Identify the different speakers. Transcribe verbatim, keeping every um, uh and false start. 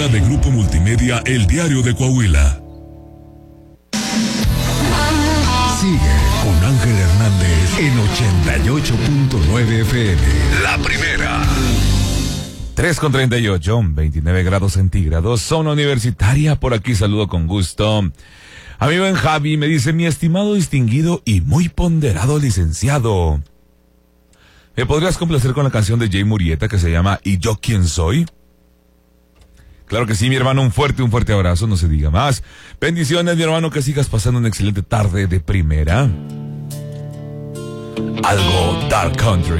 Speaker 1: hora de Grupo Multimedia El Diario de Coahuila. Sigue con Ángel Hernández en ochenta y ocho punto nueve F M. La primera.
Speaker 2: tres con treinta y ocho, veintinueve grados centígrados, zona universitaria. Por aquí saludo con gusto a mi buen Javi. Me dice: mi estimado, distinguido y muy ponderado licenciado, ¿me podrías complacer con la canción de Jay Murieta que se llama ¿Y yo quién soy? Claro que sí, mi hermano, un fuerte, un fuerte abrazo, no se diga más. Bendiciones, mi hermano, que sigas pasando una excelente tarde de primera. Algo Dark Country.